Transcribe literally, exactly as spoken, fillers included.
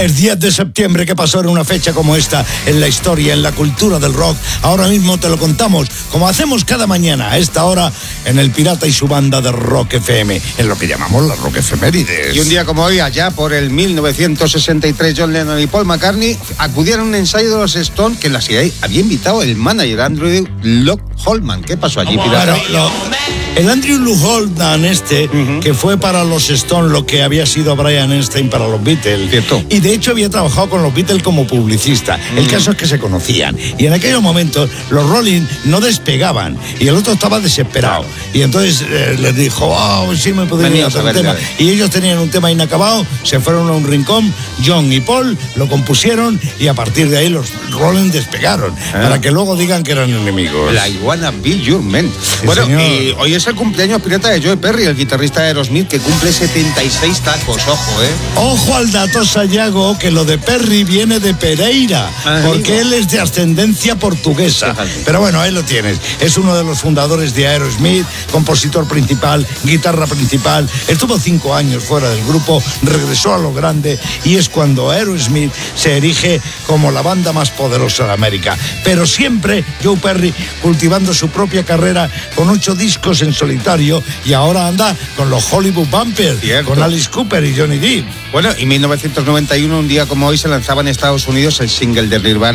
El diez de septiembre, ¿qué pasó en una fecha como esta en la historia, en la cultura del rock? Ahora mismo te lo contamos, como hacemos cada mañana a esta hora en El Pirata y su banda de Rock F M, en lo que llamamos la Rock Efemérides. Y un día como hoy, allá por el mil novecientos sesenta y tres, John Lennon y Paul McCartney acudieron a un ensayo de los Stones que la C I A había invitado el manager Andrew Lock Holman. ¿Qué pasó allí, Pirata? Claro, lo, el Andrew Lock Holman este, uh-huh. que fue para los Stones lo que había sido Brian Epstein para los Beatles. Cierto. Y de hecho había trabajado con los Beatles como publicista. Uh-huh. El caso es que se conocían. Y en aquellos momentos los Rolling no despegaban. Y el otro estaba desesperado. Y entonces eh, les dijo, oh, sí me podría hacer un tema. Y ellos tenían un tema inacabado, se fueron a un rincón, John y Paul lo compusieron y a partir de ahí los Rolling despegaron. Ah. Para que luego digan que eran enemigos. La iguana Be Your Man. Sí, bueno, señor. Y hoy es el cumpleaños, Pirata, de Joe Perry, el guitarrista de Aerosmith, que cumple setenta y seis tacos, ojo, ¿eh? Ojo al dato, Sayago, que lo de Perry viene de Pereira, ah, porque amigo. Él es de ascendencia portuguesa. Ajá. Pero bueno, ahí lo tienes. Es uno de los fundadores de Aerosmith, compositor principal, guitarra principal. Estuvo cinco años fuera del grupo, regresó a lo grande y es cuando Aerosmith se erige como la banda más poderosa de América. Pero siempre Joe Perry cultivando su propia carrera con ocho discos en solitario y ahora anda con los Hollywood Bumpers, Cierto. Con Alice Cooper y Johnny Depp. Bueno, y en mil novecientos noventa y uno, un día como hoy, se lanzaba en Estados Unidos el single de Nirvana,